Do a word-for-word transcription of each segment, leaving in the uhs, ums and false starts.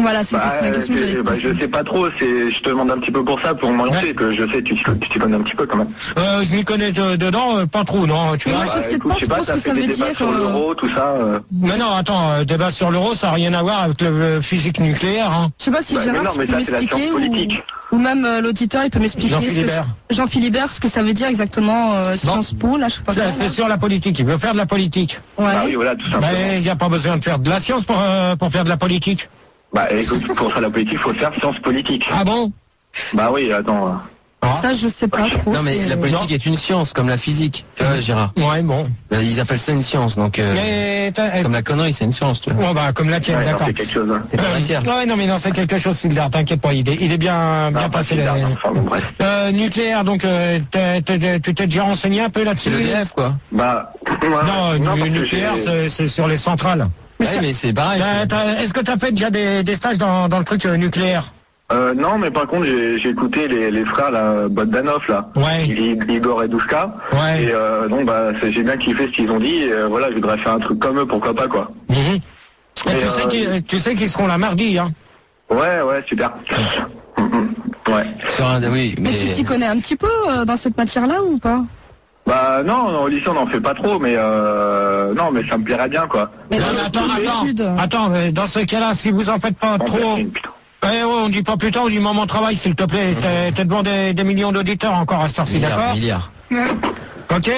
Voilà, c'est bah, la question que j'allais te bah, poser. je sais pas trop, c'est, je te demande un petit peu pour ça, pour me lancer, Ouais. que je sais, tu tu t'y connais un petit peu quand même. Euh, je m'y connais de- dedans, euh, pas trop, non. Tu Mais vois. moi, je sais écoute, pas je sais trop pas, ce t'as que fait ça des veut débats dire. sur euh, l'euro, tout ça. euh. Mais non, attends, euh, débat sur l'euro, ça n'a rien à voir avec le, le physique nucléaire. Hein. Je sais pas si Bah, mais Gérard non, tu mais peux ça, c'est la m'expliquer science politique. ou, ou même euh, l'auditeur il peut m'expliquer. Jean ce que- Philibert. Jean Philibert, ce que ça veut dire exactement euh, Sciences Po, là je sais pas. C'est quoi, c'est là. sur la politique, il veut faire de la politique. Ouais. Bah oui, voilà, tout simplement. Mais il n'y a pas besoin de faire de la science pour, euh, pour faire de la politique. Bah écoute, pour faire la politique, faut faire science politique. Ah bon? Bah oui, attends. euh. Ah. Ça je sais pas trop. Non mais c'est- la politique est une science, comme la physique. Tu vois, Gérard. Ouais, bon. Euh, Ils appellent ça une science, donc euh, Mais t'as- comme la connerie, c'est une science, tu vois. oh, bah, comme la tienne, Ouais, non, d'accord. c'est quelque chose. Hein. C'est pas matière. Ouais, non, mais non, c'est quelque chose, Sildar, t'inquiète pas, il est, il est bien, bien Non, pas passé. si la- tard, enfin, bon, bref. Euh, nucléaire, donc, euh, t'as- t'as- tu t'es déjà renseigné un peu là-dessus? C'est l'E D F, quoi. Bah, ouais, Non, parce le que nucléaire, j'ai- c'est c'est sur les centrales. Ouais, mais c'est pareil. T'as- c'est- t'as- Est-ce que tu as fait déjà des, des stages dans, dans le truc euh, nucléaire? Euh, non, mais par contre, j'ai j'ai écouté les, les frères, là, Bogdanov, là. Ouais. I- Igor et Douchka. Ouais. Et euh, donc, bah, c'est- j'ai bien kiffé ce qu'ils ont dit. Et, euh, voilà, je voudrais faire un truc comme eux, pourquoi pas, quoi. Mhm. Et Et, tu, euh, sais qu'ils, tu sais qu'ils seront là mardi, hein? Ouais, ouais, super. Mhm. Ouais. Sur un, oui, Mais mais tu t'y connais un petit peu euh, dans cette matière-là ou pas? Bah non, non, au lycée on n'en fait pas trop, mais euh, non, mais ça me plairait bien, quoi. Mais Non, dans mais les attends, attends, études. attends, mais dans ce cas-là, si vous en faites pas Bon, trop, c'est une putain. eh, ouais, on dit pas plus tard, on dit moment travail, s'il te plaît. T'es, t'es devant des, des millions d'auditeurs encore à cette heure-ci, milliards, d'accord? milliards. Ok?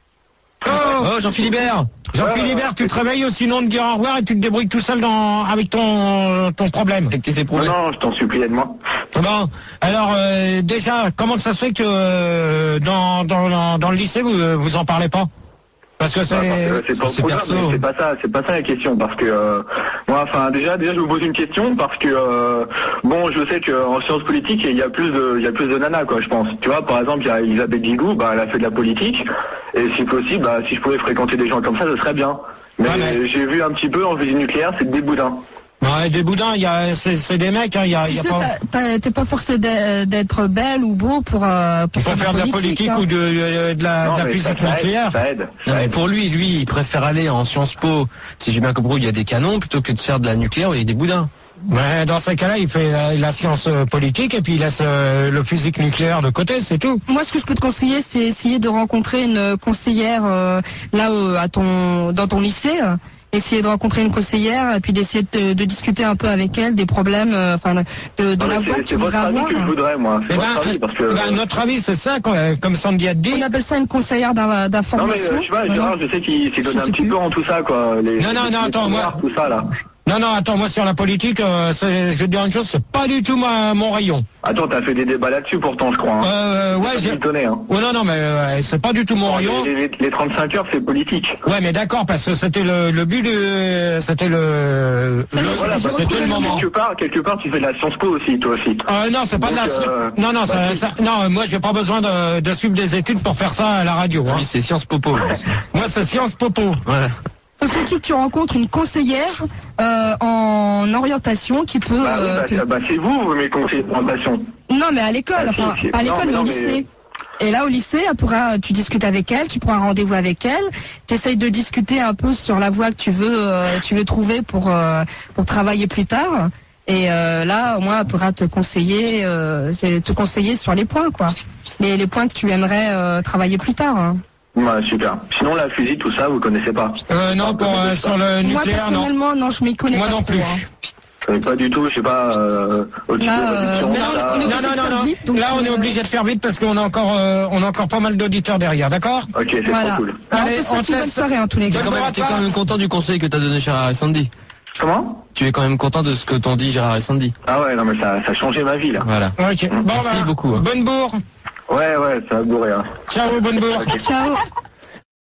Oh, Oh, Jean Philibert. Jean-Philibert, tu te réveilles ou sinon de dire au revoir et tu te débrouilles tout seul dans, avec ton, ton problème. Avec tes Non, éprouves. non, je t'en supplie, aide-moi. Bon, alors euh, déjà, comment ça se fait que euh, dans, dans, dans, dans le lycée, vous, vous en parlez pas? Parce que c'est... Bah, parce que c'est pas, c'est au programme, perso. mais c'est pas ça, c'est pas ça la question, parce que euh, moi, enfin, déjà, déjà, je vous pose une question, parce que euh, bon, je sais qu'en sciences politiques, il y a plus de, il y a plus de nanas, quoi, je pense. Tu vois, par exemple, il y a Elisabeth Guigou, bah, elle a fait de la politique, et si possible, bah, si je pouvais fréquenter des gens comme ça, ce serait bien. Mais Ouais, mais- j'ai vu un petit peu en physique nucléaire, c'est des boudins. Ouais, des boudins, il y a, c'est, c'est des mecs, hein, il y a, il y Tu a sais, pas... t'as- t'as- t'es pas forcé d'être d'être belle ou beau pour, euh, pour, Pour faire de la politique hein. ou de, de, de la, Non, de la mais physique ça, ça nucléaire. aide, ça aide. Non, ça mais aide. pour lui, lui, il préfère aller en Sciences Po, si j'ai bien compris, où il y a des canons, plutôt que de faire de la nucléaire où il y a des boudins. Ouais, dans ces cas-là, il fait la, la science euh, politique et puis il laisse euh, le physique nucléaire de côté, c'est tout. Moi, ce que je peux te conseiller, c'est essayer de rencontrer une conseillère euh, là euh, à ton dans ton lycée. euh, Essayer de rencontrer une conseillère et puis d'essayer de, de discuter un peu avec elle des problèmes, euh, enfin de, de Non, la mais voix c'est- que tu c'est votre voudrais avis avoir. que je voudrais, moi. C'est Eh votre ben, avis, parce que... eh ben, notre avis, c'est ça, quoi, comme Sandy a dit. On appelle ça une conseillère d'in- Non mais d'information. euh, je sais pas, Voilà. Gérard, je sais qu'il s'y Je connaît un sais petit plus. peu en tout ça, quoi. Les, Non, non, non, les attends, moi- pouvoirs, tout ça, là. Non, non, attends, moi sur la politique, euh, c'est- je vais te dire une chose, c'est pas du tout ma, mon rayon. Attends, t'as fait des débats là-dessus pourtant, je crois. Hein. Euh, ouais, Ça j'ai... m'étonnait, hein. Oh non, non, mais euh, c'est pas du tout mon rayon. Les, les- les trente-cinq heures, c'est politique. Ouais, mais d'accord, parce que c'était le, le but de... C'était le... Ça y est, le- j'ai- Voilà, j'ai parce que retrouvé c'était le moment. quelque part, quelque part, tu fais de la Sciences Po aussi, toi aussi. Euh, non, c'est pas de la... Donc, euh, non, non, bah, ça, si. ça- non, moi j'ai pas besoin de, de suivre des études pour faire ça à la radio. Hein. Lui, c'est Sciences Popo. Moi, c'est Sciences Popo. Voilà. Faut surtout que tu rencontres une conseillère euh, en orientation qui peut. Bah, oui, euh, bah, te- c'est- bah, c'est vous, mes conseillers de présentation. Non, mais à l'école, Ah, si, enfin, si. pas à Non, l'école, mais mais au non, mais- lycée. Et là, au lycée, elle pourra, tu discutes avec elle, tu prends un rendez-vous avec elle, tu essayes de discuter un peu sur la voie que tu veux, euh, tu veux trouver pour euh, pour travailler plus tard. Et euh, là, au moins, elle pourra te conseiller, euh, c'est- te conseiller sur les points, quoi. Les, les points que tu aimerais euh, travailler plus tard. hein. Ouais, super. Sinon, la fusil, tout ça, vous connaissez pas. Euh, non, pour, euh, sur le Moi, nucléaire, non. personnellement, non, je m'y connais Moi pas non trop, plus. hein. Euh, pas du tout, je sais pas, euh, au-dessus Là, de euh, réduction, mais là, ça. on est Non, obligé non, de non, faire non. vite, donc, Là, on est euh, obligé de faire vite parce qu'on a encore, euh, on a encore pas mal d'auditeurs derrière, d'accord? Ok, c'est Voilà. trop cool. Alors, Allez, on te on souhaite te une bonne laisse. soirée, en tous les T'es cas. quand, même- t'es quand même content du conseil que t'as donné Gérard et Sandy. Comment? Tu es quand même content de ce que t'ont dit Gérard et Sandy. Ah ouais, non mais ça, ça a changé ma vie, là. Voilà. Ok. Bon, Merci bah, beaucoup, hein. bonne bourre. Ouais, ouais, ça va bourrer, hein. Ciao, bonne bourre. Ciao.